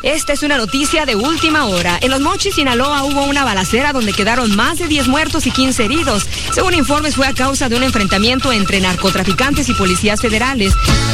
Esta es una noticia de última hora. En Los Mochis, Sinaloa, hubo una balacera donde quedaron más de 10 muertos y 15 heridos. Según informes, fue a causa de un enfrentamiento entre narcotraficantes y policías federales.